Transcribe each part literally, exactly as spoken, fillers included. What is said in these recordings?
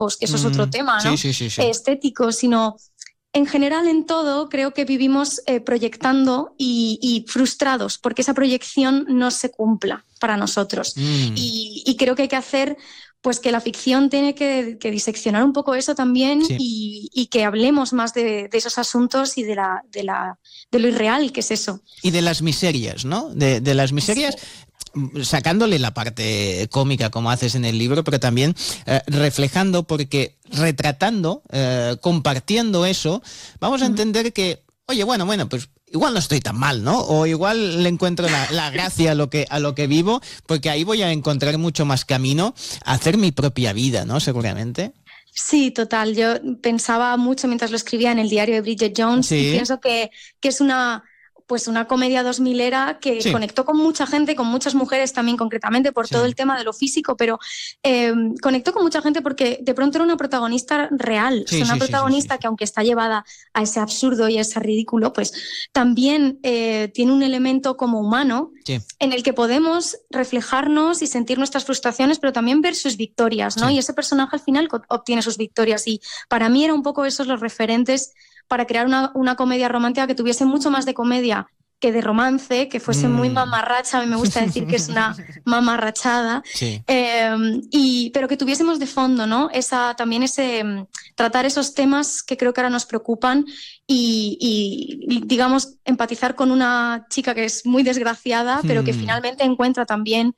cuerpos, que eso es otro tema, ¿no? Sí, sí, sí, sí. Estético, sino en general en todo creo que vivimos eh, proyectando y, y frustrados porque esa proyección no se cumpla para nosotros. Mm. Y, y creo que hay que hacer pues que la ficción tiene que, que diseccionar un poco eso también Sí. y, y que hablemos más de, de esos asuntos y de, la, de, la, de lo irreal que es eso. Y de las miserias, ¿no? De, de las miserias... Sí. Sacándole la parte cómica como haces en el libro, pero también eh, reflejando, porque retratando, eh, compartiendo eso, vamos a entender que, oye, bueno, bueno, pues igual no estoy tan mal, ¿no? O igual le encuentro la, la gracia a lo que a lo que vivo, porque ahí voy a encontrar mucho más camino a hacer mi propia vida, ¿no? Seguramente. Sí, total. Yo pensaba mucho mientras lo escribía en el diario de Bridget Jones Sí. y pienso que, que es una... pues una comedia dos milera que Sí. conectó con mucha gente, con muchas mujeres también concretamente por Sí. todo el tema de lo físico, pero eh, conectó con mucha gente porque de pronto era una protagonista real, Sí, o sea, una sí, sí, protagonista sí, sí. que aunque está llevada a ese absurdo y a ese ridículo, pues también eh, tiene un elemento como humano Sí. en el que podemos reflejarnos y sentir nuestras frustraciones, pero también ver sus victorias, ¿no? Sí. Y ese personaje al final co- obtiene sus victorias y para mí era un poco esos los referentes para crear una, una comedia romántica que tuviese mucho más de comedia que de romance, que fuese Mm. muy mamarracha, a mí me gusta decir que es una mamarrachada, Sí. eh, y, pero que tuviésemos de fondo, ¿no? Esa, también ese tratar esos temas que creo que ahora nos preocupan y, y, digamos, empatizar con una chica que es muy desgraciada, pero que Mm. finalmente encuentra también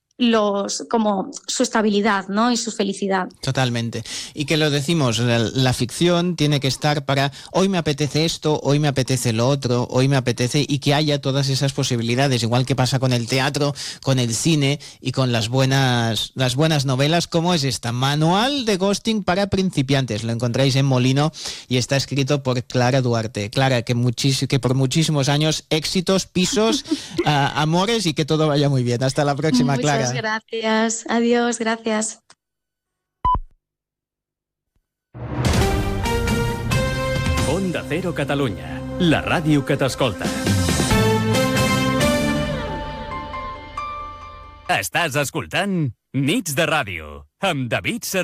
los como su estabilidad, ¿no? Y su felicidad. Totalmente. Y que lo decimos, la, la ficción tiene que estar para hoy me apetece esto, hoy me apetece lo otro, hoy me apetece, y que haya todas esas posibilidades, igual que pasa con el teatro, con el cine y con las buenas, las buenas novelas, como es esta, Manual de Ghosting para principiantes. Lo encontráis en Molino y está escrito por Clara Duarte. Clara, que, muchis, que por muchísimos años, éxitos, pisos, uh, amores y que todo vaya muy bien. Hasta la próxima, Muchas Clara. Muchas gracias. Adiós, gracias. Onda Cero Catalunya, la ràdio que t'escolta. Estàs escoltant Nits de Ràdio, amb David Serra.